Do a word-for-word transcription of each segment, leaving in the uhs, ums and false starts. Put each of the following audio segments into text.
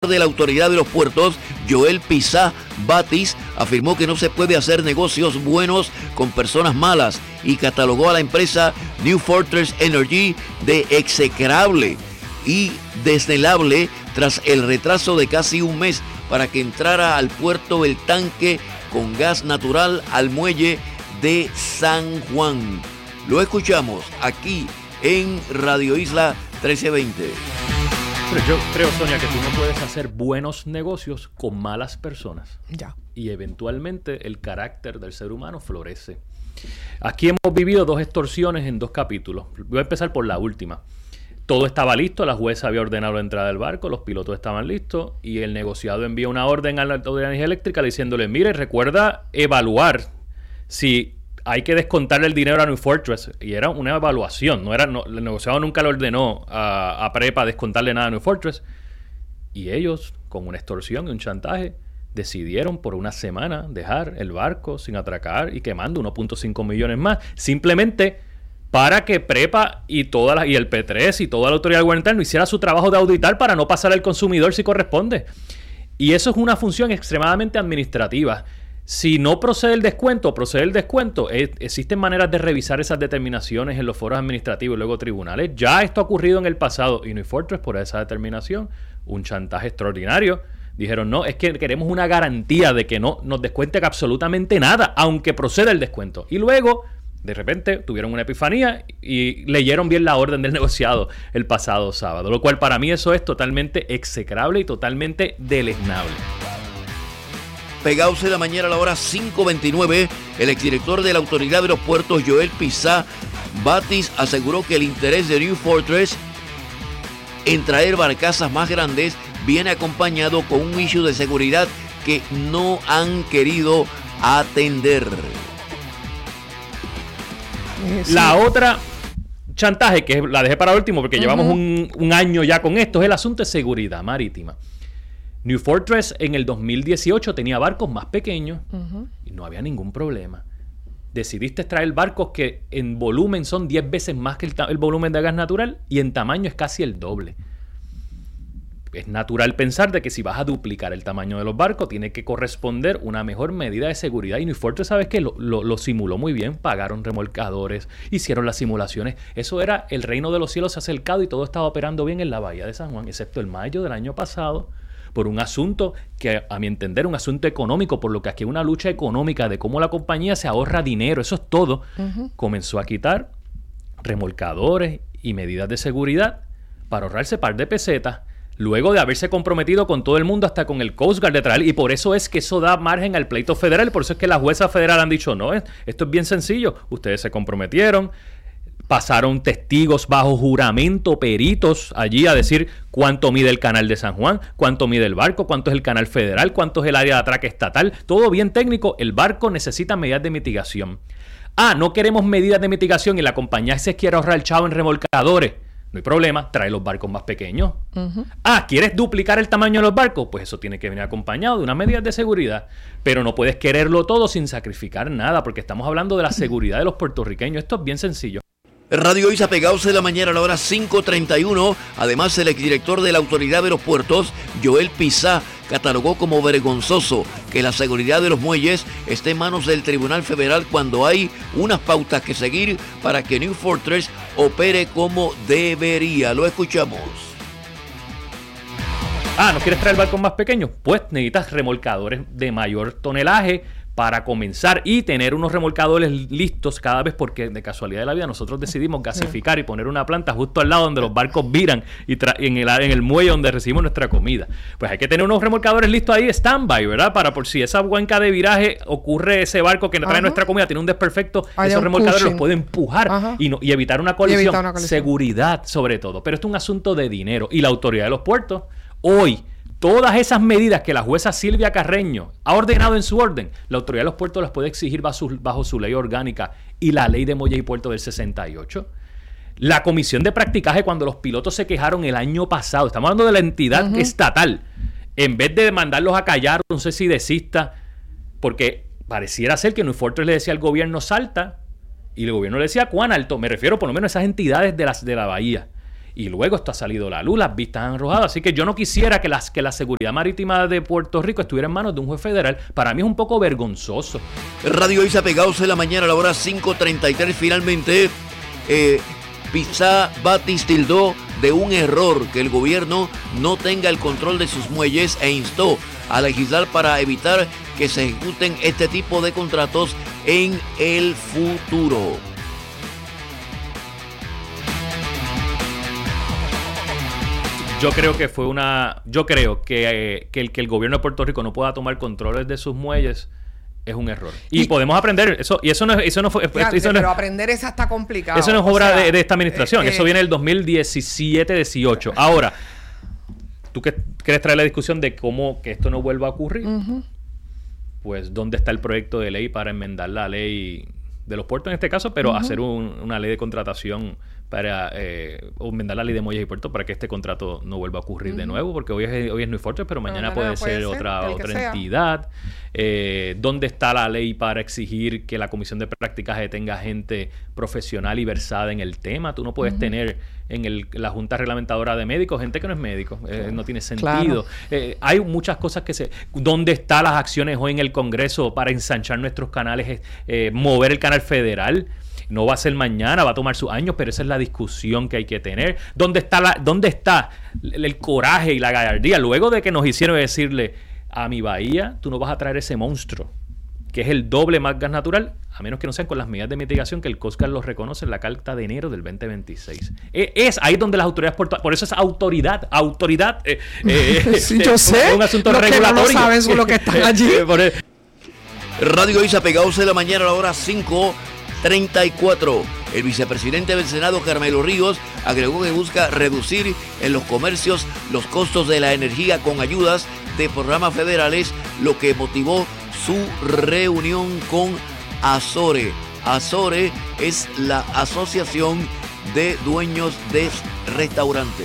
de la Autoridad de los Puertos, Joel Pizá Batis, afirmó que no se puede hacer negocios buenos con personas malas y catalogó a la empresa New Fortress Energy de execrable y desdelable tras el retraso de casi un mes para que entrara al puerto el tanque con gas natural al muelle de San Juan. Lo escuchamos aquí en Radio Isla trece veinte. Pero yo creo, Sonia, que tú no puedes hacer buenos negocios con malas personas. Ya. Y eventualmente el carácter del ser humano florece. Aquí hemos vivido dos extorsiones en dos capítulos. Voy a empezar por la última. Todo estaba listo, la jueza había ordenado la entrada del barco, los pilotos estaban listos y el negociado envía una orden a la Autoridad de Energía Eléctrica diciéndole, mire, recuerda evaluar si hay que descontarle el dinero a New Fortress. Y era una evaluación, no era, no, el negociado nunca le ordenó a, a Prepa descontarle nada a New Fortress. Y ellos, con una extorsión y un chantaje, decidieron por una semana dejar el barco sin atracar y quemando uno punto cinco millones más, simplemente para que Prepa y todas las, y el P tres y toda la autoridad gubernamental no hiciera su trabajo de auditar para no pasar al consumidor si corresponde. Y eso es una función extremadamente administrativa. Si no procede el descuento, procede el descuento, es, existen maneras de revisar esas determinaciones en los foros administrativos y luego tribunales. Ya esto ha ocurrido en el pasado y New Fortress, por esa determinación, un chantaje extraordinario, dijeron, no, es que queremos una garantía de que no nos descuenten absolutamente nada, aunque proceda el descuento. Y luego, de repente, tuvieron una epifanía y leyeron bien la orden del negociado el pasado sábado, lo cual para mí eso es totalmente execrable y totalmente deleznable. Pegados en la mañana a la hora cinco veintinueve, el exdirector de la Autoridad de los Puertos, Joel Pizá Batis, aseguró que el interés de New Fortress en traer barcazas más grandes viene acompañado con un issue de seguridad que no han querido atender. Eh, sí. La otra chantaje, que la dejé para último porque uh-huh. llevamos un, un año ya con esto, es el asunto de seguridad marítima. New Fortress en el dos mil dieciocho tenía barcos más pequeños uh-huh. y no había ningún problema. Decidiste traer barcos que en volumen son diez veces más que el, ta- el volumen de gas natural y en tamaño es casi el doble. Es natural pensar de que si vas a duplicar el tamaño de los barcos, tiene que corresponder una mejor medida de seguridad. Y New Fortress, ¿sabes qué? Lo, lo, lo simuló muy bien. Pagaron remolcadores, hicieron las simulaciones. Eso era el reino de los cielos acercado y todo estaba operando bien en la bahía de San Juan, excepto el mayo del año pasado, por un asunto que, a mi entender, un asunto económico, por lo que aquí hay una lucha económica de cómo la compañía se ahorra dinero. Eso es todo. Uh-huh. Comenzó a quitar remolcadores y medidas de seguridad para ahorrarse par de pesetas, luego de haberse comprometido con todo el mundo, hasta con el Coast Guard de traer, y por eso es que eso da margen al pleito federal, por eso es que las juezas federales han dicho, no, esto es bien sencillo, ustedes se comprometieron, pasaron testigos bajo juramento, peritos allí a decir cuánto mide el canal de San Juan, cuánto mide el barco, cuánto es el canal federal, cuánto es el área de atraque estatal, todo bien técnico, el barco necesita medidas de mitigación. Ah, no queremos medidas de mitigación y la compañía se quiere ahorrar el chavo en remolcadores. No hay problema, trae los barcos más pequeños. Uh-huh. Ah, ¿quieres duplicar el tamaño de los barcos? Pues eso tiene que venir acompañado de unas medidas de seguridad. Pero no puedes quererlo todo sin sacrificar nada, porque estamos hablando de la seguridad de los puertorriqueños. Esto es bien sencillo. Radio Isa, pegados en la mañana a la hora cinco treinta y uno. Además, el exdirector de la Autoridad de los Puertos, Joel Pizá, catalogó como vergonzoso que la seguridad de los muelles esté en manos del Tribunal Federal cuando hay unas pautas que seguir para que New Fortress opere como debería. Lo escuchamos. Ah, ¿no quieres traer barcos más pequeños? Pues necesitas remolcadores de mayor tonelaje para comenzar y tener unos remolcadores listos cada vez, porque de casualidad de la vida nosotros decidimos gasificar y poner una planta justo al lado donde los barcos viran y tra- en, el, en el muelle donde recibimos nuestra comida. Pues hay que tener unos remolcadores listos ahí, stand-by, ¿verdad? Para por si esa cuenca de viraje ocurre ese barco que trae Ajá. nuestra comida, tiene un desperfecto, Hay esos un remolcadores pushing. Los pueden empujar y, no, y evitar una colisión. evitar una colisión. Seguridad, sobre todo. Pero esto es un asunto de dinero. Y la autoridad de los puertos, hoy, todas esas medidas que la jueza Silvia Carreño ha ordenado en su orden, la Autoridad de los Puertos las puede exigir bajo su, bajo su ley orgánica y la ley de muelles y puertos del sesenta y ocho. La comisión de practicaje, cuando los pilotos se quejaron el año pasado, estamos hablando de la entidad uh-huh. estatal, en vez de mandarlos a callar, no sé si desista, porque pareciera ser que New Fortress le decía al gobierno salta y el gobierno le decía cuán alto, me refiero por lo menos a esas entidades de, las, de la bahía. Y luego esto ha salido a la luz, las vistas han arrojado. Así que yo no quisiera que, las, que la seguridad marítima de Puerto Rico estuviera en manos de un juez federal. Para mí es un poco vergonzoso. Radio Isla Pegados en la mañana a la hora cinco treinta y tres. Finalmente, eh, Pizá Batis tildó de un error que el gobierno no tenga el control de sus muelles e instó a legislar para evitar que se ejecuten este tipo de contratos en el futuro. Yo creo que fue una. Yo creo que, eh, que, el, que el gobierno de Puerto Rico no pueda tomar controles de sus muelles es un error. Y, y podemos aprender eso. Y eso no, eso no fue. Fíjate, eso no, pero aprender es hasta complicado. Eso no es obra sea, de, de esta administración. Eh, eso viene del dos mil diecisiete dieciocho. Ahora, ¿tú qué quieres traer la discusión de cómo que esto no vuelva a ocurrir? Uh-huh. Pues, ¿dónde está el proyecto de ley para enmendar la ley de los puertos en este caso, pero uh-huh. hacer un, una ley de contratación para eh, enmendar la ley de muelles y puertos para que este contrato no vuelva a ocurrir uh-huh. de nuevo, porque hoy es, hoy es New Fortress, pero mañana, mañana puede, puede ser, ser otra, otra entidad. Eh, ¿Dónde está la ley para exigir que la Comisión de Practicaje tenga gente profesional y versada en el tema? Tú no puedes uh-huh. tener en el, la Junta Reglamentadora de Médicos gente que no es médico. Eh, no tiene sentido. Claro. Eh, hay muchas cosas que se... ¿Dónde están las acciones hoy en el Congreso para ensanchar nuestros canales, eh, mover el canal federal? No va a ser mañana, va a tomar sus años, pero esa es la discusión que hay que tener. ¿Dónde está, la, dónde está el, el coraje y la gallardía? Luego de que nos hicieron decirle, a mi bahía, tú no vas a traer ese monstruo, que es el doble más gas natural, a menos que no sean con las medidas de mitigación que el Coast Guard los reconoce en la carta de enero del veinte veintiséis. Es, es ahí donde las autoridades portuarias, por eso es autoridad, autoridad. Eh, eh, sí, yo sé. Es un asunto los regulatorio. Que no lo saben son los que están allí. Radio Isla Pegados de la mañana a la hora cinco treinta y cuatro. El vicepresidente del Senado, Carmelo Ríos, agregó que busca reducir en los comercios los costos de la energía con ayudas de programas federales, lo que motivó su reunión con Azore. Azore es la Asociación de Dueños de Restaurantes.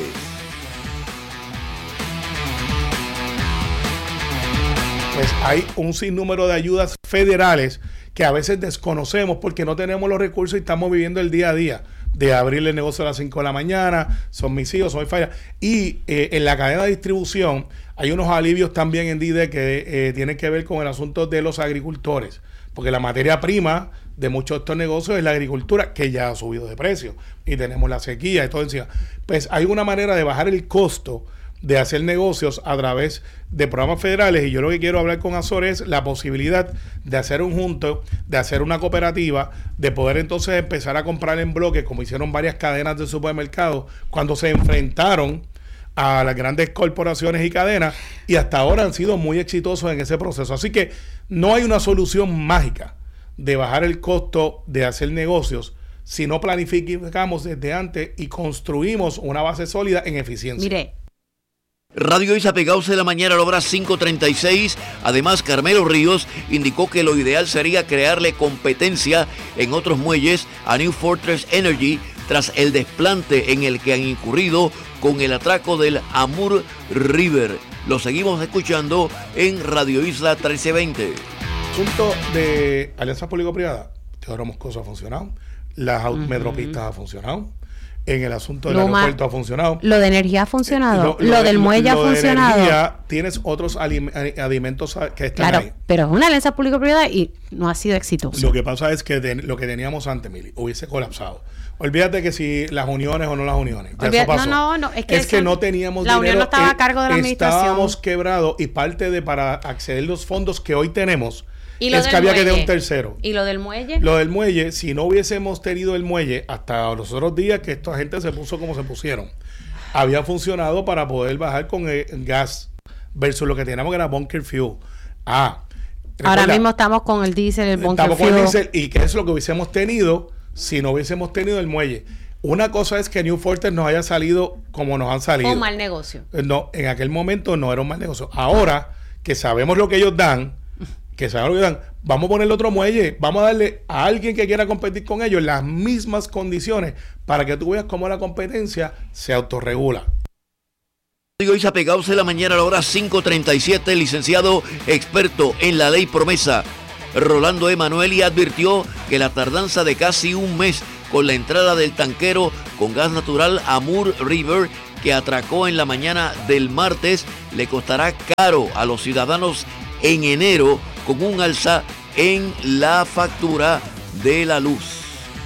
Pues hay un sinnúmero de ayudas federales que a veces desconocemos porque no tenemos los recursos y estamos viviendo el día a día de abrirle el negocio a las cinco de la mañana, son mis hijos, son mi familia. Y eh, en la cadena de distribución hay unos alivios también en D I D E que eh, tienen que ver con el asunto de los agricultores, porque la materia prima de muchos de estos negocios es la agricultura, que ya ha subido de precio, y tenemos la sequía y todo encima. Pues hay una manera de bajar el costo de hacer negocios a través de programas federales, y yo lo que quiero hablar con Azor es la posibilidad de hacer un junto, de hacer una cooperativa, de poder entonces empezar a comprar en bloque, como hicieron varias cadenas de supermercados cuando se enfrentaron a las grandes corporaciones y cadenas, y hasta ahora han sido muy exitosos en ese proceso. Así que no hay una solución mágica de bajar el costo de hacer negocios si no planificamos desde antes y construimos una base sólida en eficiencia. Mire, Radio Isla Pegados de la mañana a la hora cinco treinta y seis. Además, Carmelo Ríos indicó que lo ideal sería crearle competencia en otros muelles a New Fortress Energy tras el desplante en el que han incurrido con el atraco del Amur River. Lo seguimos escuchando en Radio Isla trece veinte. Asunto de alianzas público-privadas. Teodoro Moscoso ha funcionado. Las uh-huh. metropistas ha funcionado. En el asunto del lo aeropuerto ma- ha funcionado. Lo de energía ha funcionado. Lo, lo, lo del muelle lo ha funcionado. Lo de energía, tienes otros alim- alimentos que están claro, ahí. Pero es una alianza público-privada y no ha sido exitoso. Lo que pasa es que de, lo que teníamos antes, Mili, hubiese colapsado. Olvídate que si las uniones o no las uniones. Ya Olvídate, eso pasó. No, no, no. Es que, es que no teníamos la dinero. unión no estaba a cargo de la administración. Estábamos quebrados y parte de para acceder a los fondos que hoy tenemos ¿Y lo es del que había muelle? que tener un tercero. ¿Y lo del muelle? Lo del muelle, si no hubiésemos tenido el muelle hasta los otros días que esta gente se puso como se pusieron, había funcionado para poder bajar con el gas versus lo que teníamos que era bunker fuel. Ah, recuerda, ahora mismo estamos con el diésel, el bunker estamos fuel. Con el diésel, y que es lo que hubiésemos tenido si no hubiésemos tenido el muelle. Una cosa es que New Fortress nos haya salido como nos han salido. Un mal negocio. No, en aquel momento no era un mal negocio. Ahora que sabemos lo que ellos dan, que sabemos lo que dan, vamos a ponerle otro muelle, vamos a darle a alguien que quiera competir con ellos las mismas condiciones para que tú veas cómo la competencia se autorregula. Radio Isla Pegados de la mañana a la hora cinco treinta y siete. Licenciado experto en la ley promesa Rolando Emanueli advirtió que la tardanza de casi un mes con la entrada del tanquero con gas natural Amur River, que atracó en la mañana del martes, le costará caro a los ciudadanos en enero con un alza en la factura de la luz.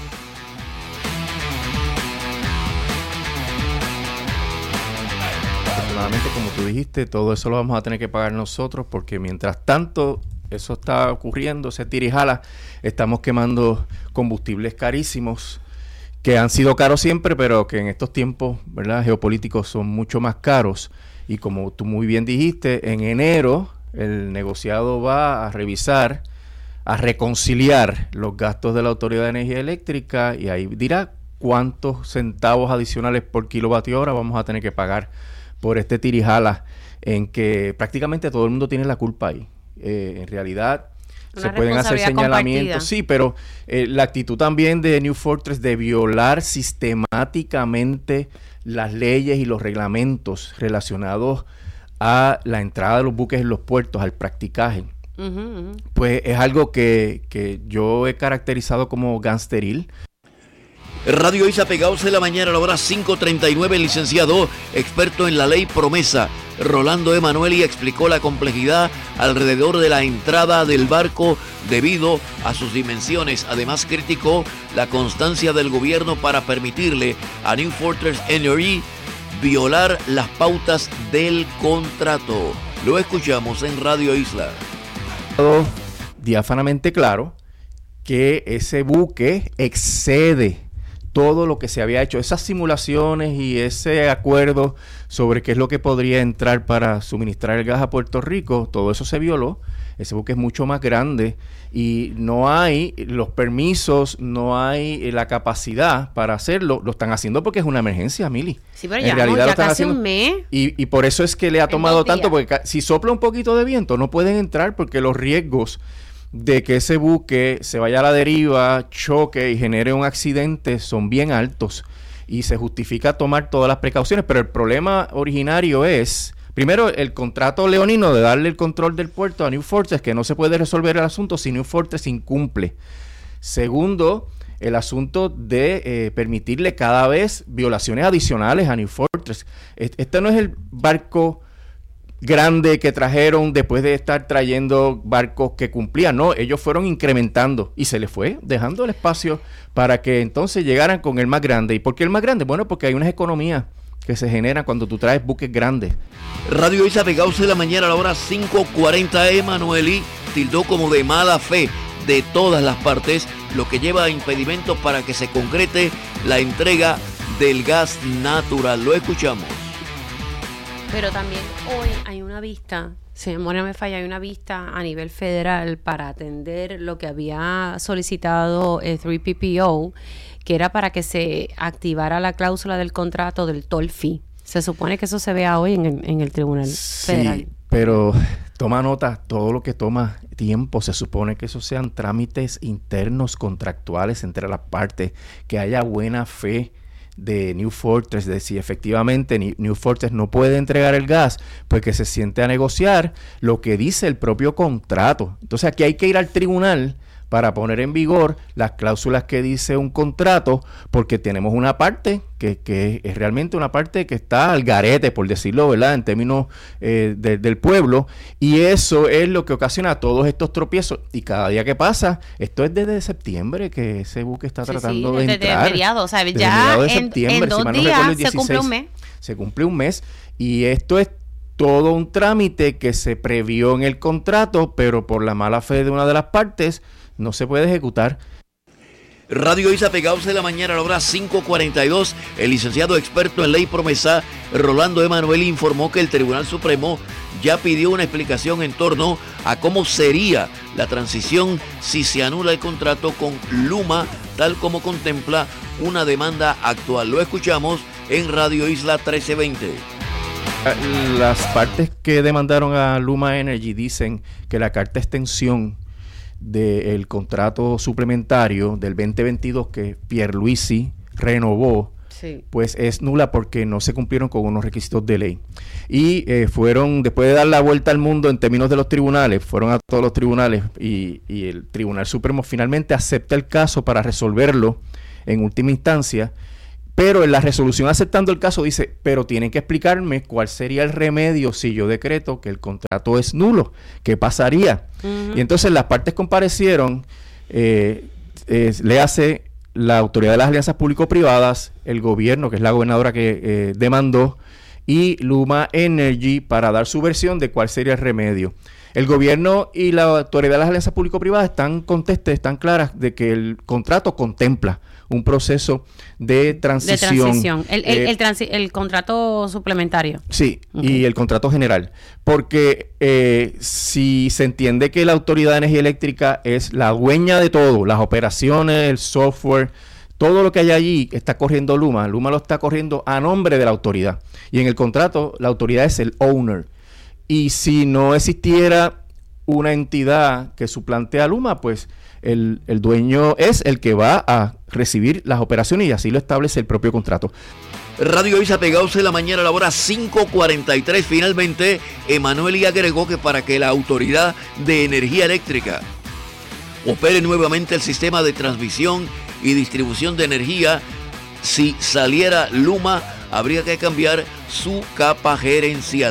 Afortunadamente, como tú dijiste, todo eso lo vamos a tener que pagar nosotros, porque mientras tanto eso está ocurriendo, ese tira y jala, estamos quemando combustibles carísimos, que han sido caros siempre, pero que en estos tiempos, ¿verdad?, geopolíticos son mucho más caros. Y como tú muy bien dijiste, en enero el negociado va a revisar, a reconciliar los gastos de la Autoridad de Energía Eléctrica, y ahí dirá cuántos centavos adicionales por kilovatio hora vamos a tener que pagar por este tirijala, en que prácticamente todo el mundo tiene la culpa ahí. Eh, en realidad Una se pueden hacer señalamientos, sí, pero eh, la actitud también de New Fortress de violar sistemáticamente las leyes y los reglamentos relacionados a la entrada de los buques en los puertos, al practicaje, uh-huh, uh-huh. pues es algo que, que yo he caracterizado como gangsteril. Radio Isa pegados en la mañana a la hora cinco treinta y nueve, licenciado, experto en la ley promesa, Rolando Emanueli, explicó la complejidad alrededor de la entrada del barco debido a sus dimensiones. Además, criticó la constancia del gobierno para permitirle a New Fortress Energy violar las pautas del contrato. Lo escuchamos en Radio Isla. Diáfanamente claro que ese buque excede todo lo que se había hecho, esas simulaciones y ese acuerdo sobre qué es lo que podría entrar para suministrar el gas a Puerto Rico, todo eso se violó. Ese buque es mucho más grande y no hay los permisos, no hay la capacidad para hacerlo. Lo están haciendo porque es una emergencia, Mili. Sí, pero en ya, realidad ya lo están casi haciendo, un mes. Y, y por eso es que le ha tomado tanto, porque ca- si sopla un poquito de viento no pueden entrar, porque los riesgos de que ese buque se vaya a la deriva, choque y genere un accidente son bien altos, y se justifica tomar todas las precauciones. Pero el problema originario es, primero, el contrato leonino de darle el control del puerto a New Fortress, que no se puede resolver el asunto si New Fortress incumple. Segundo, el asunto de eh, permitirle cada vez violaciones adicionales a New Fortress. Este no es el barco grande que trajeron después de estar trayendo barcos que cumplían, no, ellos fueron incrementando y se les fue dejando el espacio para que entonces llegaran con el más grande. ¿Y por qué el más grande? Bueno, porque hay unas economías que se generan cuando tú traes buques grandes. Radio Isa pegados en la mañana a la hora cinco cuarenta, Emanueli tildó como de mala fe de todas las partes, lo que lleva a impedimentos para que se concrete la entrega del gas natural. Lo escuchamos. Pero también hoy hay una vista, si mi memoria me falla, hay una vista a nivel federal para atender lo que había solicitado el tres P P O, que era para que se activara la cláusula del contrato del toll fee. Se supone que eso se vea hoy en el, en el Tribunal Federal. Sí, pero toma nota, todo lo que toma tiempo, se supone que esos sean trámites internos contractuales entre las partes, que haya buena fe de New Fortress, de si efectivamente New Fortress no puede entregar el gas, pues que se siente a negociar lo que dice el propio contrato. Entonces aquí hay que ir al tribunal para poner en vigor las cláusulas que dice un contrato, porque tenemos una parte que, que es realmente una parte que está al garete, por decirlo, ¿verdad?, en términos eh, de, del pueblo, y eso es lo que ocasiona todos estos tropiezos. Y cada día que pasa, esto es desde septiembre que ese buque está sí, tratando sí, de desde entrar. mediados, o sea, desde ya mediados de en, septiembre, en dos si mal no días recuerdo, el se dieciséis, cumple un mes. Se cumple un mes, y esto es todo un trámite que se previó en el contrato, pero por la mala fe de una de las partes no se puede ejecutar. Radio Isa pegados en la mañana a la hora cinco cuarenta y dos, el licenciado experto en ley promesa, Rolando Emanueli, informó que el Tribunal Supremo ya pidió una explicación en torno a cómo sería la transición si se anula el contrato con Luma, tal como contempla una demanda actual. Lo escuchamos en Radio Isla trece veinte. Las partes que demandaron a Luma Energy dicen que la carta de extensión del contrato suplementario del veinte veintidós que Pierluisi renovó, sí, pues es nula porque no se cumplieron con unos requisitos de ley. Y eh, fueron, después de dar la vuelta al mundo en términos de los tribunales, fueron a todos los tribunales y, y el Tribunal Supremo finalmente acepta el caso para resolverlo en última instancia. Pero en la resolución aceptando el caso dice, pero tienen que explicarme cuál sería el remedio si yo decreto que el contrato es nulo. ¿Qué pasaría? Uh-huh. Y entonces las partes comparecieron, eh, eh, le hace la Autoridad de las Alianzas Público-Privadas, el gobierno, que es la gobernadora que eh, demandó, y Luma Energy para dar su versión de cuál sería el remedio. El gobierno y la Autoridad de las Alianzas Público-Privadas están contestes, están claras de que el contrato contempla un proceso de transición. De transición. El, el, eh, el, transi- el contrato suplementario. Sí, Okay. Y el contrato general. Porque eh, si se entiende que la Autoridad de Energía Eléctrica es la dueña de todo, las operaciones, el software, todo lo que hay allí está corriendo Luma. Luma lo está corriendo a nombre de la autoridad. Y en el contrato, la autoridad es el owner. Y si no existiera una entidad que suplante a Luma, pues el, el dueño es el que va a recibir las operaciones y así lo establece el propio contrato. Radio Isla Pegados en la mañana a la hora cinco cuarenta y tres. Finalmente, Emanueli agregó que para que la Autoridad de Energía Eléctrica opere nuevamente el sistema de transmisión y distribución de energía, si saliera Luma, habría que cambiar su capa gerencial.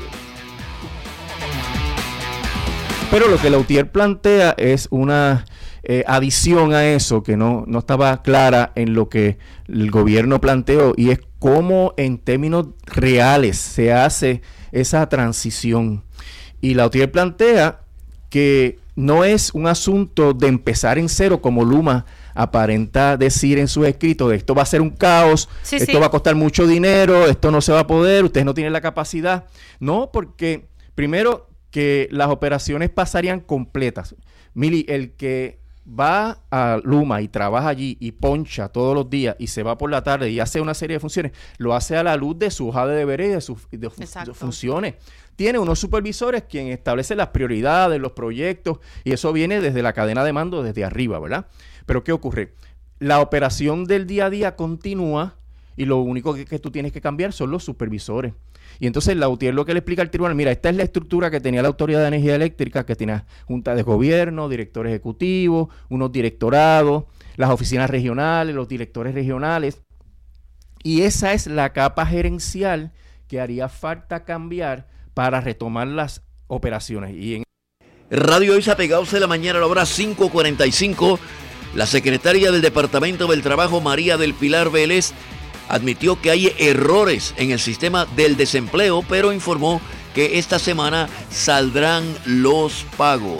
Pero lo que Lautier plantea es una eh, adición a eso que no, no estaba clara en lo que el gobierno planteó, y es cómo en términos reales se hace esa transición. Y Lautier plantea que no es un asunto de empezar en cero como Luma aparenta decir en sus escritos, de esto va a ser un caos, sí, esto sí. va a costar mucho dinero, esto no se va a poder, ustedes no tienen la capacidad. No, porque primero que las operaciones pasarían completas. Mili, el que va a Luma y trabaja allí y poncha todos los días y se va por la tarde y hace una serie de funciones, lo hace a la luz de su hoja de deberes y de sus de fu- de funciones. Tiene unos supervisores quien establecen las prioridades, los proyectos, y eso viene desde la cadena de mando, desde arriba, ¿verdad? Pero ¿qué ocurre? La operación del día a día continúa y lo único que, que tú tienes que cambiar son los supervisores. Y entonces Lautier lo que le explica al tribunal, mira, esta es la estructura que tenía la Autoridad de Energía Eléctrica, que tenía junta de gobierno, director ejecutivo, unos directorados, las oficinas regionales, los directores regionales. Y esa es la capa gerencial que haría falta cambiar para retomar las operaciones. Y en Radio Isla Pegados en la mañana a la hora cinco cuarenta y cinco. La secretaria del Departamento del Trabajo, María del Pilar Vélez, admitió que hay errores en el sistema del desempleo, pero informó que esta semana saldrán los pagos.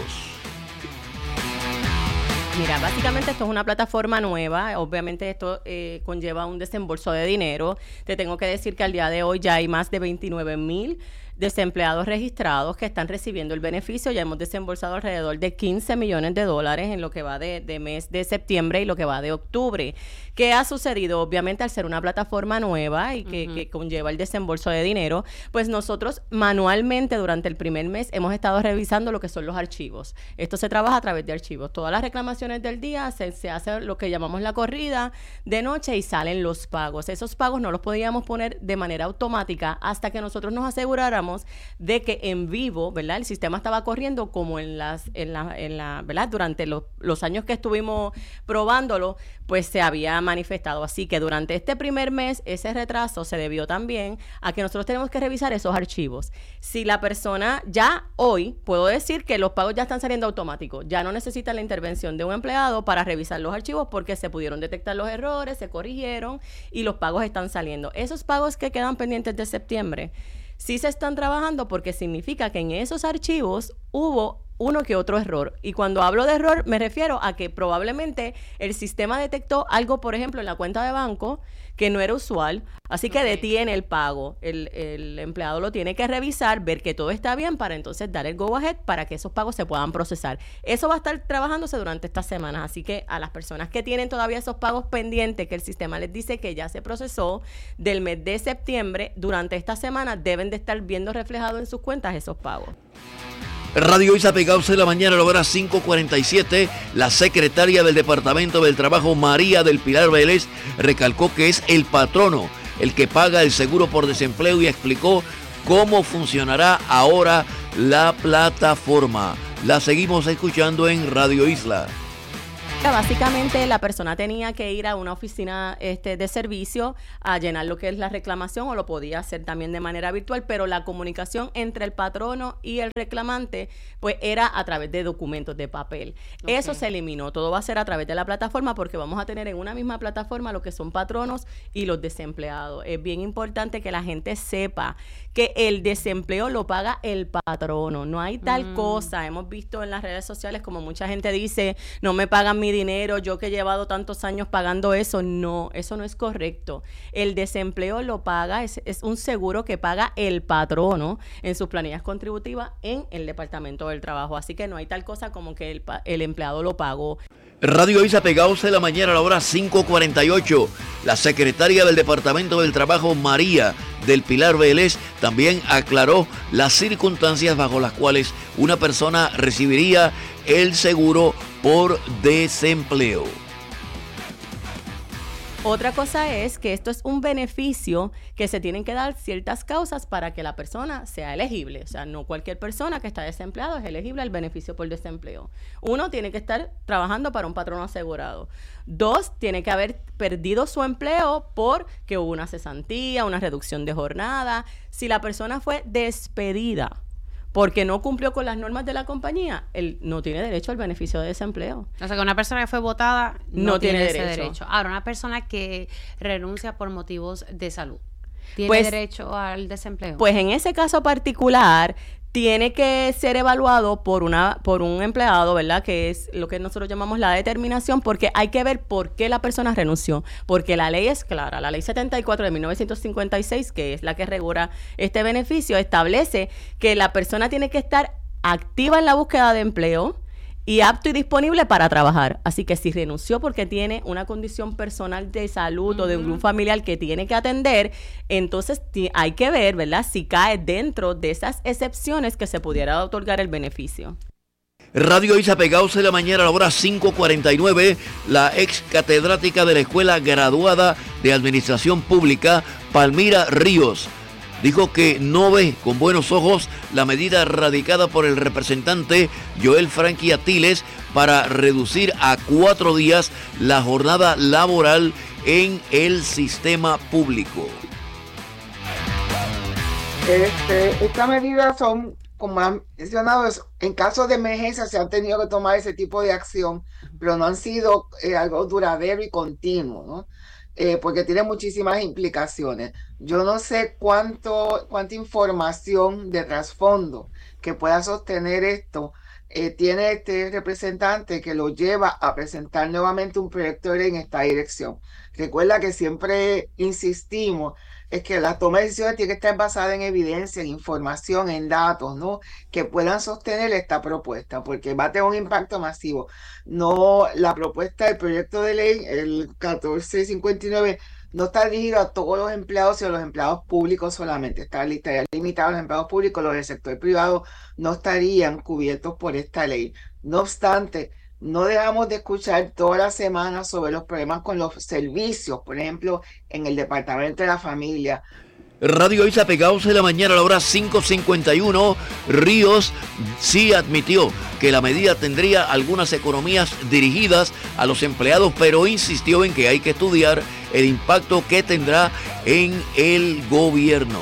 Mira, básicamente esto es una plataforma nueva, obviamente esto eh, conlleva un desembolso de dinero. Te tengo que decir que al día de hoy ya hay más de veintinueve mil desempleados registrados que están recibiendo el beneficio. Ya hemos desembolsado alrededor de quince millones de dólares en lo que va de, de mes de septiembre y lo que va de octubre. ¿Qué ha sucedido? Obviamente al ser una plataforma nueva y que, uh-huh. que conlleva el desembolso de dinero, pues nosotros manualmente durante el primer mes hemos estado revisando lo que son los archivos. Esto se trabaja a través de archivos. Todas las reclamaciones del día se, se hace lo que llamamos la corrida de noche y salen los pagos. Esos pagos no los podíamos poner de manera automática hasta que nosotros nos aseguráramos de que en vivo, ¿verdad? El sistema estaba corriendo como en las, en la, en la, ¿verdad? Durante los, los años que estuvimos probándolo, pues se había manifestado. Así que durante este primer mes, ese retraso se debió también a que nosotros tenemos que revisar esos archivos. Si la persona ya hoy, puedo decir que los pagos ya están saliendo automáticos, ya no necesita la intervención de un empleado para revisar los archivos porque se pudieron detectar los errores, se corrigieron y los pagos están saliendo. Esos pagos que quedan pendientes de septiembre, sí se están trabajando porque significa que en esos archivos hubo uno que otro error. Y cuando hablo de error me refiero a que probablemente el sistema detectó algo, por ejemplo, en la cuenta de banco que no era usual, así que okay. detiene el pago. El, el empleado lo tiene que revisar, ver que todo está bien para entonces dar el go ahead para que esos pagos se puedan procesar. Eso va a estar trabajándose durante estas semanas, así que a las personas que tienen todavía esos pagos pendientes que el sistema les dice que ya se procesó del mes de septiembre, durante esta semana deben de estar viendo reflejado en sus cuentas esos pagos. Radio Isla Pegados en la mañana a la hora cinco cuarenta y siete. La secretaria del Departamento del Trabajo, María del Pilar Vélez, recalcó que es el patrono el que paga el seguro por desempleo y explicó cómo funcionará ahora la plataforma. La seguimos escuchando en Radio Isla. Básicamente la persona tenía que ir a una oficina este, de servicio a llenar lo que es la reclamación, o lo podía hacer también de manera virtual, pero la comunicación entre el patrono y el reclamante pues era a través de documentos de papel. Okay. Eso se eliminó, todo va a ser a través de la plataforma, porque vamos a tener en una misma plataforma lo que son patronos y los desempleados. Es bien importante que la gente sepa que el desempleo lo paga el patrono, no hay tal mm. cosa. Hemos visto en las redes sociales como mucha gente dice, no me pagan mi dinero, yo que he llevado tantos años pagando eso. No, eso no es correcto. El desempleo lo paga, es, es un seguro que paga el patrono en sus planillas contributivas en el Departamento del Trabajo, así que no hay tal cosa como que el, el empleado lo pagó. Radio Isa Pegados de la mañana a la hora cinco cuarenta y ocho. La secretaria del Departamento del Trabajo, María del Pilar Vélez, también aclaró las circunstancias bajo las cuales una persona recibiría el seguro por desempleo. Otra cosa es que esto es un beneficio que se tienen que dar ciertas causas para que la persona sea elegible. O sea, no cualquier persona que está desempleado es elegible al beneficio por desempleo. Uno, tiene que estar trabajando para un patrono asegurado. Dos, tiene que haber perdido su empleo porque hubo una cesantía, una reducción de jornada. Si la persona fue despedida porque no cumplió con las normas de la compañía, él no tiene derecho al beneficio de desempleo. O sea, que una persona que fue votada no, no tiene, tiene ese derecho. derecho. Ahora, una persona que renuncia por motivos de salud, ¿tiene pues, derecho al desempleo? Pues en ese caso particular, tiene que ser evaluado por una por un empleado, ¿verdad? Que es lo que nosotros llamamos la determinación, porque hay que ver por qué la persona renunció. Porque la ley es clara. La ley setenta y cuatro de mil novecientos cincuenta y seis, que es la que regula este beneficio, establece que la persona tiene que estar activa en la búsqueda de empleo y apto y disponible para trabajar. Así que si renunció porque tiene una condición personal de salud uh-huh. o de un familiar que tiene que atender, entonces t- hay que ver, ¿verdad?, si cae dentro de esas excepciones que se pudiera otorgar el beneficio. Radio Isa Pegados de la mañana a la hora cinco cuarenta y nueve. La ex catedrática de la Escuela Graduada de Administración Pública, Palmira Ríos, dijo que no ve con buenos ojos la medida radicada por el representante Joel Frankie Atiles para reducir a cuatro días la jornada laboral en el sistema público. Este, estas medidas son, como han mencionado, en caso de emergencia se han tenido que tomar ese tipo de acción, pero no han sido eh, algo duradero y continuo, ¿no? Eh, porque tiene muchísimas implicaciones. Yo no sé cuánto, cuánta información de trasfondo que pueda sostener esto eh, tiene este representante que lo lleva a presentar nuevamente un proyecto de ley en esta dirección. Recuerda que siempre insistimos es que la toma de decisiones tiene que estar basada en evidencia, en información, en datos, ¿no?, que puedan sostener esta propuesta, porque va a tener un impacto masivo. No, la propuesta del proyecto de ley, el catorce cincuenta y nueve, no está dirigido a todos los empleados, sino a los empleados públicos solamente. Está estaría limitado a los empleados públicos, los del sector privado no estarían cubiertos por esta ley. No obstante, no dejamos de escuchar todas las semanas sobre los problemas con los servicios, por ejemplo, en el Departamento de la Familia. Radio Isa Pegados de la mañana a la hora cinco cincuenta y uno. Ríos sí admitió que la medida tendría algunas economías dirigidas a los empleados, pero insistió en que hay que estudiar el impacto que tendrá en el gobierno.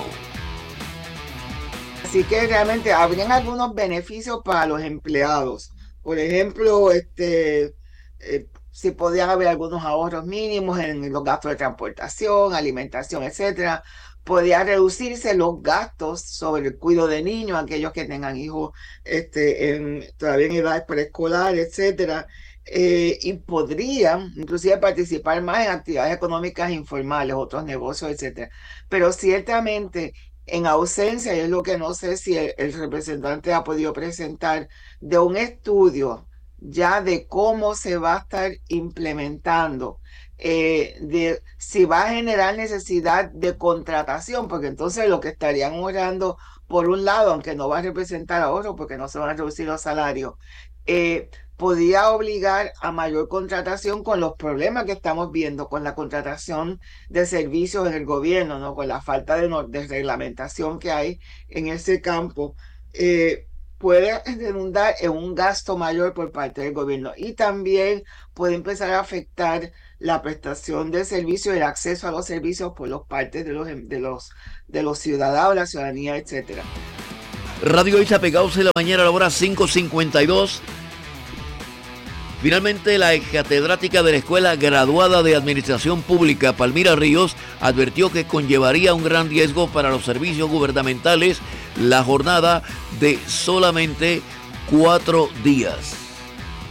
Así que realmente habrían algunos beneficios para los empleados. Por ejemplo, este, eh, si podían haber algunos ahorros mínimos en los gastos de transportación, alimentación, etcétera. Podía reducirse los gastos sobre el cuidado de niños, aquellos que tengan hijos este, en, todavía en edad preescolar, etcétera. Eh, y podrían inclusive participar más en actividades económicas informales, otros negocios, etcétera. Pero ciertamente, en ausencia, y es lo que no sé si el, el representante ha podido presentar, de un estudio ya de cómo se va a estar implementando, eh, de si va a generar necesidad de contratación, porque entonces lo que estarían ahorrando, por un lado, aunque no va a representar ahorro porque no se van a reducir los salarios, eh, podría obligar a mayor contratación con los problemas que estamos viendo con la contratación de servicios en el gobierno, ¿no?, con la falta de, no, de reglamentación que hay en ese campo. Eh, puede redundar en un gasto mayor por parte del gobierno y también puede empezar a afectar la prestación de servicios, el acceso a los servicios por los partes de los, de los, de los ciudadanos, la ciudadanía, etcétera. Radio Isla pegados en la mañana a la hora cinco cincuenta y dos. Finalmente, la ex catedrática de la Escuela Graduada de Administración Pública, Palmira Ríos, advirtió que conllevaría un gran riesgo para los servicios gubernamentales la jornada de solamente cuatro días.